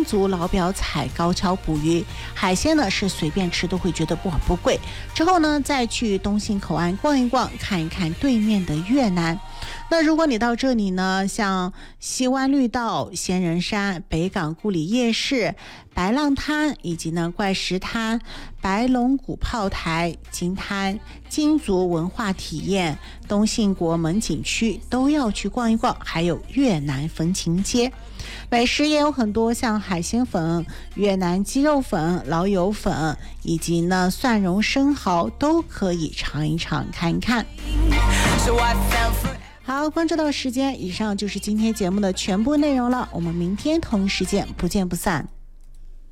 族老表踩高跷捕鱼，海鲜呢是随便吃都会觉得不贵。之后呢再去东兴口岸逛一逛，看一看对面的越南。那如果你到这里呢，像西湾绿道、仙人山、北港故里夜市、白浪滩以及呢怪石滩、白龙谷炮台、金滩、金族文化体验、东兴国门景区都要去逛一逛，还有越南风情街。美食也有很多，像海鲜粉、越南鸡肉粉、老友粉以及呢蒜蓉生蚝都可以尝一尝看一看。好，关注到时间，以上就是今天节目的全部内容了，我们明天同一时间不见不散。